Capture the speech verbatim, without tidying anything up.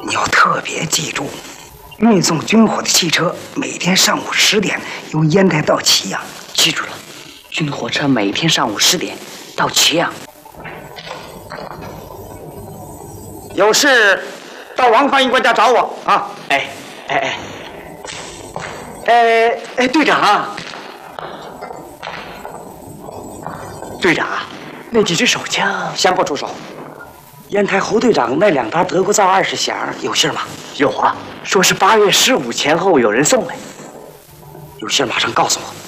你要特别记住，运送军火的汽车每天上午十点由烟台到祁阳。 记住了，军火车每天上午十点到祁阳。 有事到王翻译官家找我啊！ 哎哎哎哎哎，队长，队长，那几支手枪先不出手。 烟台侯队长那两沓德国造二十响有信吗？有啊，说是八月十五前后有人送来。 有信马上告诉我。